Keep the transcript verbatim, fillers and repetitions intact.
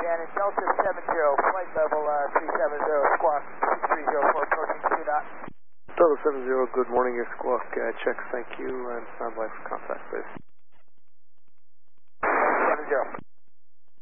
Shannon, Delta seven zero, flight level uh, three seven zero, squawk two three zero four, approaching two knot. Delta seven zero, good morning, your squawk, uh, check, thank you, and stand by for contact, please.